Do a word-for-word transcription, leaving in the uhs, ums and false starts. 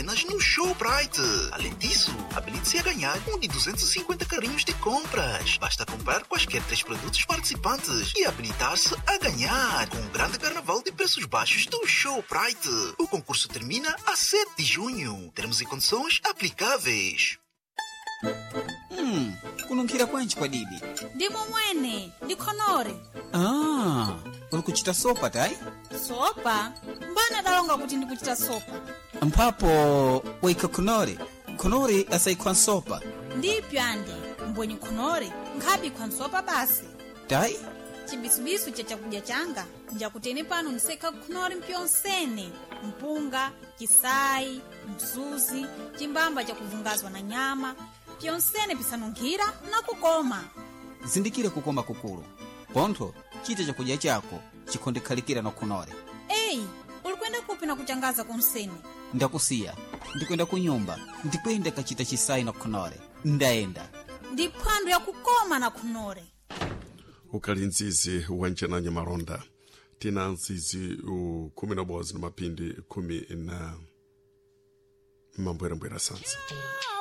apenas no Showbrite. Além disso, habilite-se a ganhar um de duzentos e cinquenta carrinhos de compras. Basta comprar quaisquer três produtos participantes e habilitar-se a ganhar com o grande carnaval de preços baixos do Showbrite. O concurso termina a sete de junho. Termos e condições aplicáveis. Hmm, kununkhira kwanji kwadidi? Ndimo mwene, ndikhonore. Ah, uri kuchita sopa tayi? Sopa? Mbana dalonga kuti ndikuchita sopa. Mphapo waika khonore, khonore asayikhwa sopa. Ndipyo andi, mbwenye khonore, nkhabi khwa sopa basi. Tayi? Chibisubisu cha chakudya changa, njakutene pano niseka khonore mpyonsene. Mpunga, chisai, mzuzi, chimbamba chakuvungazwa na nyama, pyonsene pisanunkhira na kukoma. Zindikire kukoma kukulu. Pontho, chita chakudya chako chikhondekhalikira na khonore. Eyi, ulikwenda kupi na kuchangaza kunsene? Ndakusiya, ndikwenda kunyumba, ndikwenda kachita chisai na khonore. Ndaenda. Ndiphwando ya kukoma na khonore. ukali nzizi wanchenanya maronda tina nzizi u kumi na bozi na mapindi kumi na mambwera mbwera sansa.